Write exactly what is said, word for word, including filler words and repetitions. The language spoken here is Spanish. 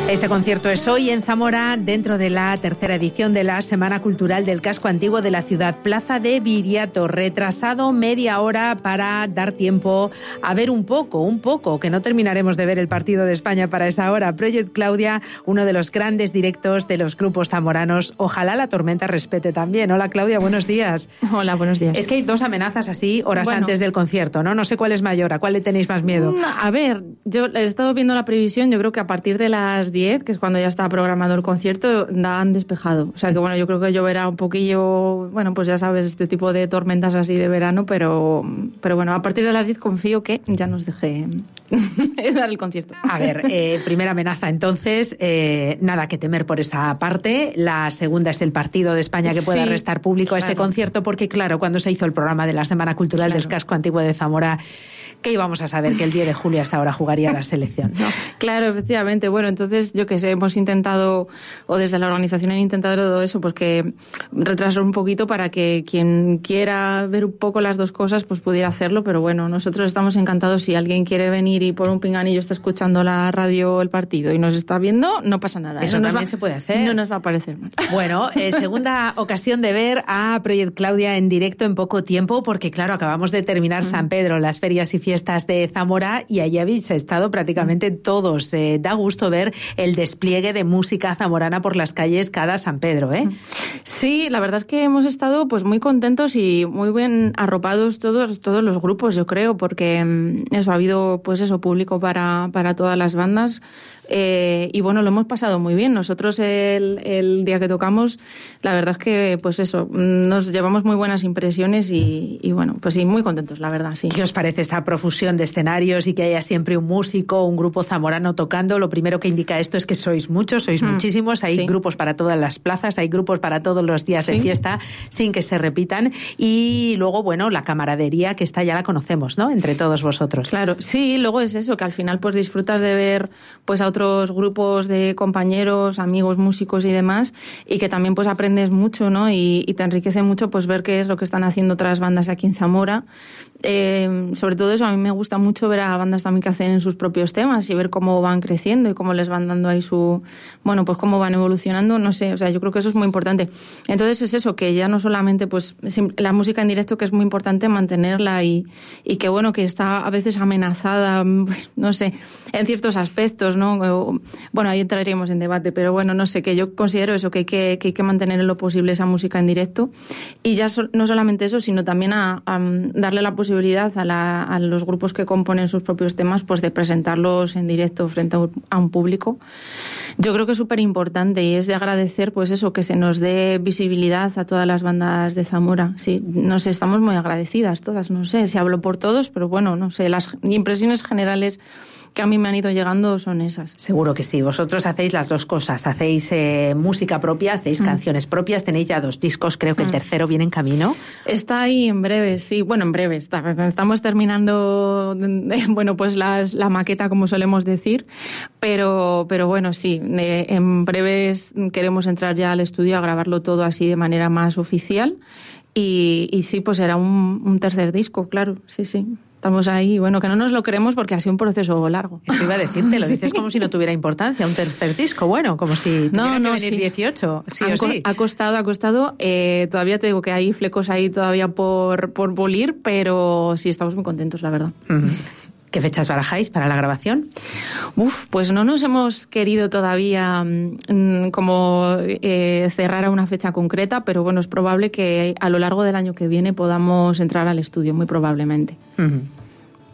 Este concierto es hoy en Zamora, dentro de la tercera edición de la Semana Cultural del Casco Antiguo de la ciudad, Plaza de Viriato. Retrasado media hora para dar tiempo a ver un poco, un poco, que no terminaremos de ver el partido de España para esa hora. Project Claudia, uno de los grandes directos de los grupos zamoranos. Ojalá la tormenta respete también. Hola Claudia, buenos días. Hola, buenos días. Es que hay dos amenazas así horas bueno, antes del concierto, ¿no? No sé cuál es mayor, ¿a cuál le tenéis más miedo? A ver, yo he estado viendo la previsión, yo creo que a partir de las diez, que es cuando ya está programado el concierto, la han despejado. O sea que bueno, yo creo que lloverá un poquillo, bueno, pues ya sabes, este tipo de tormentas así de verano, pero, pero bueno, a partir de las diez confío que ya nos deje dar el concierto. A ver, eh, primera amenaza entonces, eh, nada que temer por esa parte. La segunda es el partido de España que pueda sí, restar público claro. a ese concierto, porque claro, cuando se hizo el programa de la Semana Cultural claro. del Casco Antiguo de Zamora, ¿qué íbamos a saber? Que el diez de julio a esa hora jugaría la selección, ¿no? Claro, efectivamente. Bueno, entonces, yo qué sé, hemos intentado, o desde la organización han intentado todo eso, pues que retrasar un poquito para que quien quiera ver un poco las dos cosas, pues pudiera hacerlo, pero bueno, nosotros estamos encantados. Si alguien quiere venir y por un pinganillo está escuchando la radio el partido y nos está viendo, no pasa nada. Eso ¿eh? no también va, se puede hacer. No nos va a parecer mal. Bueno, eh, segunda ocasión de ver a Project Claudia en directo en poco tiempo, porque claro, acabamos de terminar mm. San Pedro, las ferias y fiestas de Zamora, y allí habéis estado prácticamente mm. todos. Eh, da gusto ver el despliegue de música zamorana por las calles cada San Pedro, ¿eh? Sí, la verdad es que hemos estado pues muy contentos y muy bien arropados todos, todos los grupos, yo creo, porque eso, ha habido pues eso, público para, para todas las bandas. Eh, y bueno, lo hemos pasado muy bien. Nosotros el, el día que tocamos, la verdad es que pues eso, nos llevamos muy buenas impresiones y, y bueno, pues sí, muy contentos, la verdad, sí. ¿Qué os parece esta profusión de escenarios y que haya siempre un músico, un grupo zamorano tocando? Lo primero que indica esto es que sois muchos, sois mm, muchísimos, hay sí. grupos para todas las plazas, hay grupos para todos los días sí. de fiesta, sin que se repitan, y luego, bueno, la camaradería que está ya la conocemos, ¿no? Entre todos vosotros. Claro, sí, luego es eso, que al final pues disfrutas de ver pues a otros grupos de compañeros, amigos, músicos y demás, y que también pues aprendes mucho, ¿no? Y, y te enriquece mucho pues ver qué es lo que están haciendo otras bandas aquí en Zamora. Eh, sobre todo eso, a mí me gusta mucho ver a bandas también que hacen sus propios temas y ver cómo van creciendo y cómo les van dando ahí su, bueno, pues cómo van evolucionando, no sé, o sea, yo creo que eso es muy importante. Entonces es eso, que ya no solamente pues la música en directo, que es muy importante mantenerla y, y que bueno, que está a veces amenazada, no sé, en ciertos aspectos, ¿no? Bueno, ahí entraríamos en debate, pero bueno, no sé, que yo considero eso, que hay que, que, hay que mantener en lo posible esa música en directo y ya so, no solamente eso, sino también a, a darle la posibilidad a, la, a los grupos que componen sus propios temas, pues de presentarlos en directo frente a un, a un público. Yo creo que es súper importante y es de agradecer, pues eso, que se nos dé visibilidad a todas las bandas de Zamora. Sí, nos estamos muy agradecidas todas, no sé si hablo por todos, pero bueno, no sé, las impresiones generales que a mí me han ido llegando son esas. Seguro que sí. Vosotros hacéis las dos cosas. Hacéis eh, música propia, hacéis mm. canciones propias, tenéis ya dos discos, creo que mm. el tercero viene en camino. Está ahí en breve, sí. Bueno, en breve. Está, estamos terminando, bueno, pues las, la maqueta, como solemos decir, pero, pero bueno, sí. Eh, en breves queremos entrar ya al estudio a grabarlo todo así de manera más oficial y, y sí, pues será un, un tercer disco, claro, sí, sí. Estamos ahí, bueno, que no nos lo creemos porque ha sido un proceso largo. Eso iba a decirte, lo dices como si no tuviera importancia, un tercer disco, bueno, como si tuviera no, no, que venir sí. dieciocho, sí Han, o sí. Ha costado, ha costado, eh, todavía te digo que hay flecos ahí todavía por, por pulir, pero sí, estamos muy contentos, la verdad. Uh-huh. ¿Qué fechas barajáis para la grabación? Uf, pues no nos hemos querido todavía mmm, como eh, cerrar a una fecha concreta, pero bueno, es probable que a lo largo del año que viene podamos entrar al estudio, muy probablemente. Uh-huh.